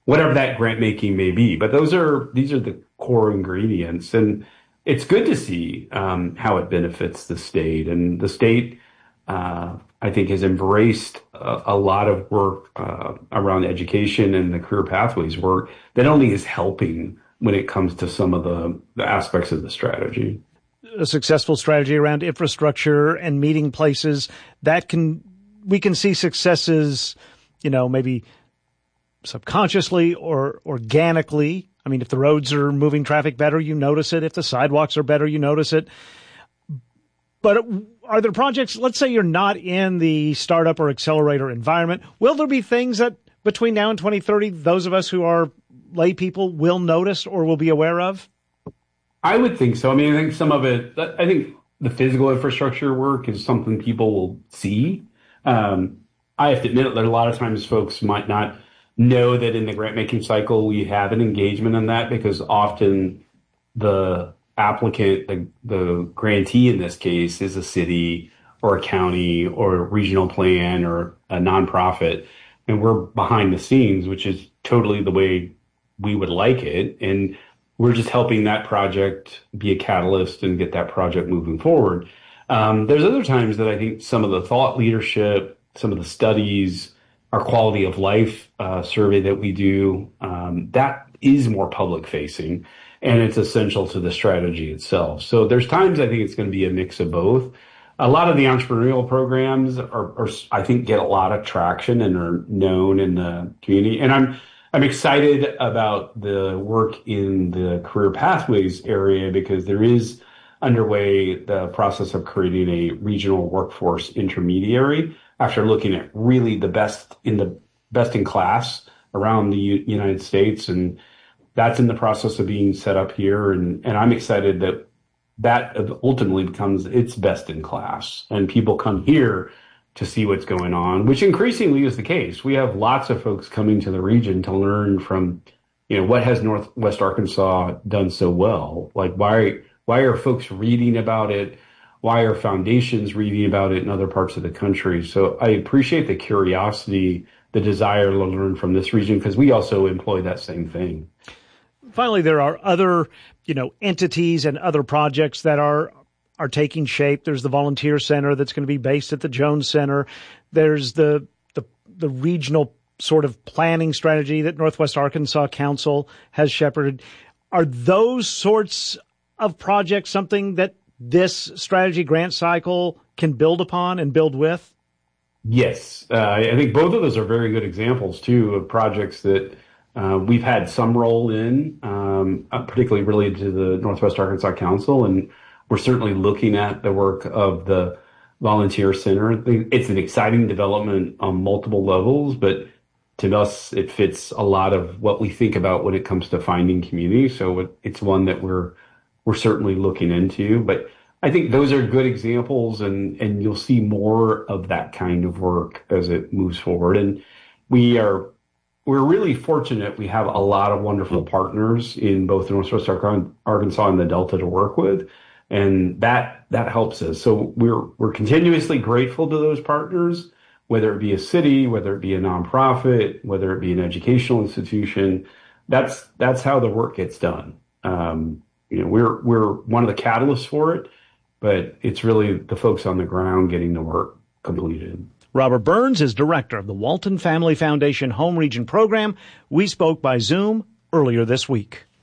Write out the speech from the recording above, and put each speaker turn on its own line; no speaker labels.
whatever that grant making may be. But these are the core ingredients, and it's good to see how it benefits the state. And the state, I think, has embraced a lot of work around education and the career pathways work that only is helping when it comes to some of the aspects of the strategy.
A successful strategy around infrastructure and meeting places we can see successes, maybe subconsciously or organically. I mean, if the roads are moving traffic better, you notice it. If the sidewalks are better, you notice it. But are there projects, let's say you're not in the startup or accelerator environment, will there be things that between now and 2030, those of us who are lay people will notice or will be aware of?
I would think so. I mean, I think some of it, I think the physical infrastructure work is something people will see. I have to admit that a lot of times folks might not know that in the grant making cycle we have an engagement in that, because often the applicant, the grantee in this case, is a city or a county or a regional plan or a nonprofit, and we're behind the scenes, which is totally the way we would like it. And we're just helping that project be a catalyst and get that project moving forward. There's other times that I think some of the thought leadership, some of the studies, our quality of life survey that we do, that is more public facing, and it's essential to the strategy itself. So there's times I think it's going to be a mix of both. A lot of the entrepreneurial programs are I think, get a lot of traction and are known in the community. And I'm excited about the work in the career pathways area, because there is underway the process of creating a regional workforce intermediary after looking at really the best in class around the United States. And that's in the process of being set up here. And I'm excited that ultimately becomes its best in class. And people come here to see what's going on, which increasingly is the case. We have lots of folks coming to the region to learn from, what has Northwest Arkansas done so well? Like, why are folks reading about it? Why are foundations reading about it in other parts of the country? So I appreciate the curiosity, the desire to learn from this region, because we also employ that same thing.
Finally, there are other, entities and other projects that are taking shape. There's the Volunteer Center that's going to be based at the Jones Center. There's the regional sort of planning strategy that Northwest Arkansas Council has shepherded. Are those sorts of projects something that this strategy grant cycle can build upon and build with?
Yes. I think both of those are very good examples, too, of projects that we've had some role in, particularly related to the Northwest Arkansas Council. And we're certainly looking at the work of the Volunteer Center. It's an exciting development on multiple levels, but to us, it fits a lot of what we think about when it comes to finding community. So it's one that we're certainly looking into. But I think those are good examples, and you'll see more of that kind of work as it moves forward. And we're really fortunate. We have a lot of wonderful partners in both Northwest Arkansas and the Delta to work with, and that helps us. So we're continuously grateful to those partners, whether it be a city, whether it be a nonprofit, whether it be an educational institution. That's how the work gets done. We're one of the catalysts for it, but it's really the folks on the ground getting the work completed.
Robert Burns is director of the Walton Family Foundation Home Region Program. We spoke by Zoom earlier this week.